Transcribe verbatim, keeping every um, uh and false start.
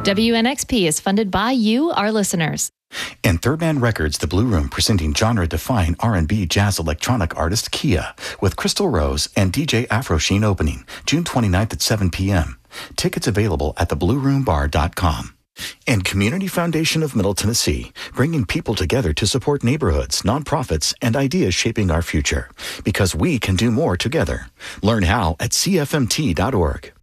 W N X P is funded by you, our listeners. And Third Man Records, The Blue Room, presenting genre-defying R and B jazz electronic artist Kia with Crystal Rose and D J Afro Sheen opening June twenty-ninth at seven p.m. Tickets available at the blue room bar dot com. And Community Foundation of Middle Tennessee, bringing people together to support neighborhoods, nonprofits, and ideas shaping our future. Because we can do more together. Learn how at C F M T dot org.